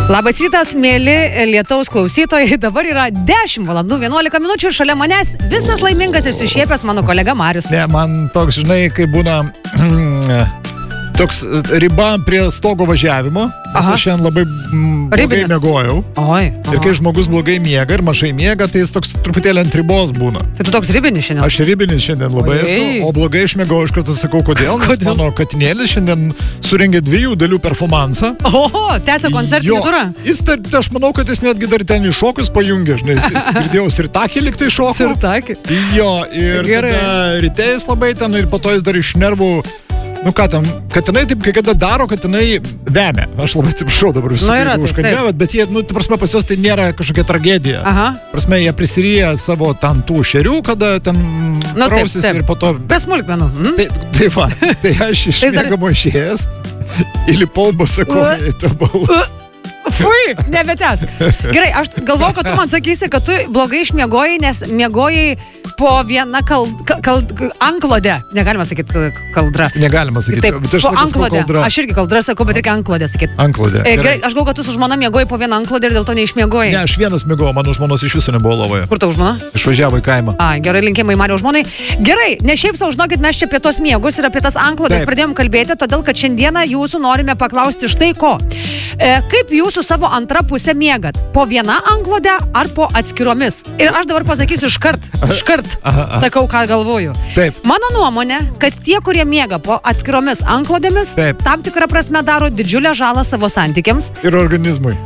Labas rytas, mėly Lietaus klausytojai. Dabar yra 10 valandų 11 minučių ir šalia manęs visas laimingas ir sušiepęs mano kolega Marius. Ne, man toks, žinai, kai būna toks riba prie stogo važiavimo, nes aš šiandien labai blogai miegojau. Ir kai žmogus blogai miega ir mažai miega, tai jis toks truputėlį ant ribos būna. Tai tu toks ribinis šiandien? Aš ribinis šiandien labai esu, o blogai išmiegojau, iš karto sakau, kodėl? Nes mano katinėlis šiandien surengė 2 dalių performansą. Oho, tęsia koncertinį turą? Aš manau, kad jis netgi dar ten iššokus pajungė, žinai, jis girdėjau sirtakį liktai šoko. Sirtakį? Jo, ir tada ryte jis labai ten ir po to jis dar iš nervų. Nu ką tam, katinai taip, kai kada daro, katinai vemia. Aš labai atsiprašau dabar visų užkandžiavot, bet jie, prasme, pas juos tai nėra kažkokia tragedija. Prasme, jie prisiryja savo ten tų šerių, kada ten prausis ir po to... Be smulkmenų. Tai va, tai aš iš mėgamo išėjęs, įlipau basakoje į tą balą. Fui, nebetęs. Gerai, aš galvoju, kad tu man sakysi, kad tu blogai išmiegojai, nes miegojai po vieną anklodę. Negalima sakyti kaldra. Negalima sakyti. Taip, po anklodę. Aš irgi kaldra sakau, bet reikia anklodę sakyti. Anklodė. Gerai, aš galvoju, kad tu su žmona miegojai po vieną anklodę ir dėl to neišmiegojai. Ne, aš vienas miegojau, mano žmonos iš viso nebuvo lovoje. Kur tavo žmona? Išvažiavo į kaimą. Gerai, linkėjimai Mario žmonai. Gerai, ne šiaip sau, žinokit, mes čia apie tos miegus ir apie tas anklodės pradėjom kalbėti, todėl kad šiandieną jūsų norime paklausti štai ko. Kaip jūsų savo antrą pusę miegat? Po vieną anklodę ar po atskiromis? Ir aš dabar pasakysiu iškart, sakau, ką galvoju. Taip. Mano nuomonė, kad tie, kurie miega po atskiromis anklodėmis, tam tikrą prasme daro didžiulę žalą savo santykiams. Ir organizmui.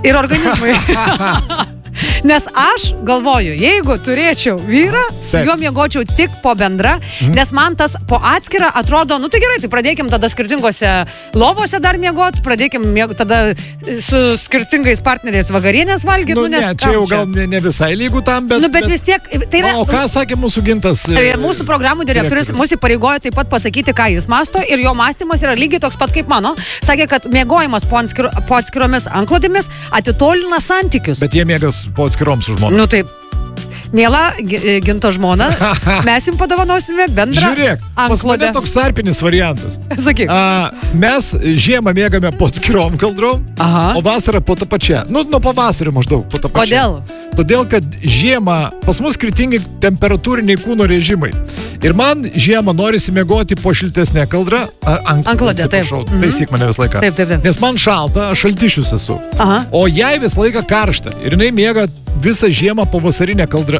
Nes aš galvoju, jeigu turėčiau vyrą, su juo miegočiau tik po bendra, nes man tas po atskirą atrodo, tai gerai, tai pradėkim tada skirtingose lovose dar miegot, pradėkim tada su skirtingais partneriais vakarienės valgyti. Čia jau gal ne visai lygų tam, bet... bet vis tiek... Tai yra, o ką sakė mūsų Gintas? Mūsų programų direktorius mūsų pareigojo taip pat pasakyti, ką jis masto, ir jo mąstymas yra lygiai toks pat kaip mano. Sakė, kad miegojimas po atskiromis anklodėmis atitolina santykius. Bet jie miegas po atskirom su žmona. Taip. Miela Ginto žmona, mes jums padovanosime bendrą anklodę. Žiūrėk, pas mane toks tarpinis variantas. Sakyk. Mes žiemą mėgame po atskirom kaldrom, o vasarą po tą pačią. Nuo pavasario maždaug po tą pačią. Kodėl? Todėl, kad žiemą pas mus skirtingi temperatūriniai kūno režimai. Ir man žiemą norisi miegoti po šiltesnę kaldrą. Anklodę, taip. Taisyk mane visą laiką. Taip. Nes man šalta, aš šaltišius esu. O jai visą laiką karšta. Ir jinai miega visą žiemą po vasarinę kaldrą.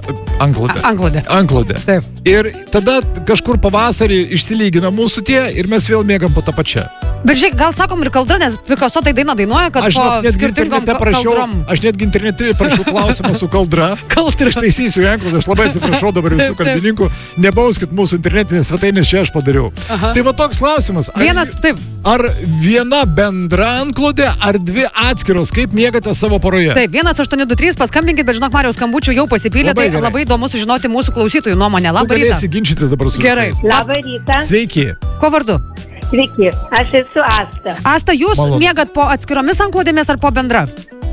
Anklodę. Taip. Ir tada kažkur pavasarį išsilygina mūsų tie ir mes vėl miegam po tą pačią. Bet žiūrėk, gal sakom ir kaldra, nes Picasso tai dainą dainuoja, kad po skirtingom kaldrom. Aš netgi internete prašiau klausimą su kaldra. Aš taisysiu anklodę, aš labai atsiprašau dabar visų kalbininkų. Nebauskit mūsų internetinės svetainės, čia aš padariau. Tai va toks klausimas. Ar viena bendra anklodė, ar 2 atskiros, kaip miegate savo poroje? Taip, 1823, paskambinkit, bet žinok, Marijos skambučių jau pasipylė, tai labai įdomu sužinoti mūsų klausytojų nuomonę. Labą rytą. Galėsi ginčytis dabar su visais. Labą rytą. Sveiki. Ko vardu? Sveiki, aš esu Asta. Asta, jūs miegat po atskiromis anklodėmis ar po bendra?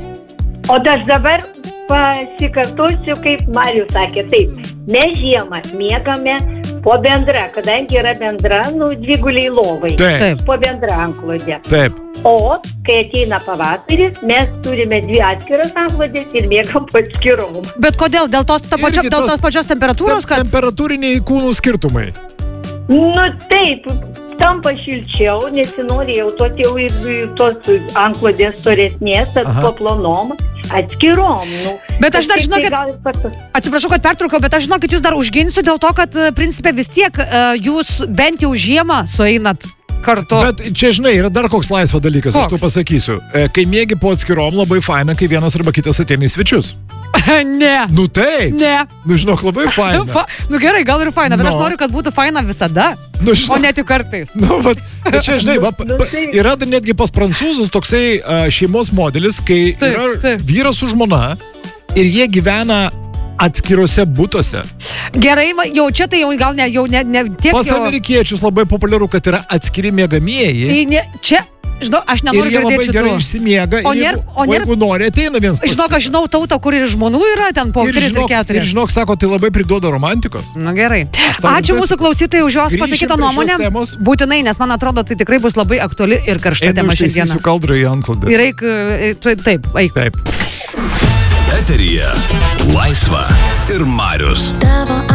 O aš dabar pasikartosiu, kaip Marijus sakė. Taip, mes žiemą miegame po bendra, kadangi yra bendra, 2 guliai lovai. Taip. Po bendra anklodė. Taip. O kai ateina pavasaris, mes turime 2 atskiras anklodės ir miegam po atskirom. Bet kodėl? Dėl tos pačios temperatūros? Temperatūriniai kūnų skirtumai. Taip, tampa šilčiau, nesinori jau tos anklodės storesnės, po plonom, atskirom. Bet aš dar atsiprašau, kad pertraukau, bet aš žinokit, jūs dar užginsiu dėl to, kad principė vis tiek jūs bent jau žiemą sueinat kartu. Bet čia, žinai, yra dar koks laisvo dalykas, aš tu pasakysiu. Kai miegi po atskirom, labai faina, kai vienas arba kitas ateina į svečius. Ne. Taip. Ne. Žinok, labai faina. Gerai, gal ir faina, bet aš noriu, kad būtų faina visada, o ne tik kartais. Čia, žinai, yra netgi pas prancūzus toksai šeimos modelis, kai yra vyras su žmona ir jie gyvena atskirose butuose. Gerai, jau čia tai jau gal ne tiek. Pas amerikiečius labai populiaru, kad yra atskiri miegamieji. Žinau, aš nenoriu girdėti šitų. Ir jie labai gerai išsimiega. O jeigu nori, ateina vienas pas. Žinok, aš žinau tautą, kur ir žmonų yra ten po 3 ir 4. Ir žinok, sako, tai labai priduoda romantikos. Na gerai. Ačiū mūsų klausytojai už jos pasakytą nuomonę. Būtinai, nes man atrodo, tai tikrai bus labai aktuali ir karšta tema šiandieną. Einu kaldrą į antklodę. Ir eik, taip, eik. Taip. Eteryje Laisva ir Marius.